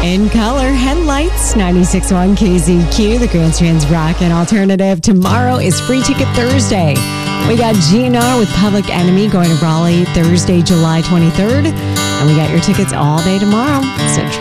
In color, Headlights, 96.1 KZQ, the Grandstand's Rock and Alternative. Tomorrow is Free Ticket Thursday. We got GNR with Public Enemy going to Raleigh Thursday, July 23rd. And we got your tickets all day tomorrow. So